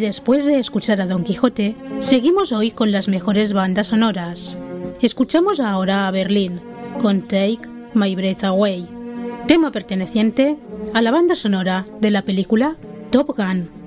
después de escuchar a Don Quijote, seguimos hoy con las mejores bandas sonoras. Escuchamos ahora a Berlín, con Take My Breath Away, tema perteneciente a la banda sonora de la película Top Gun.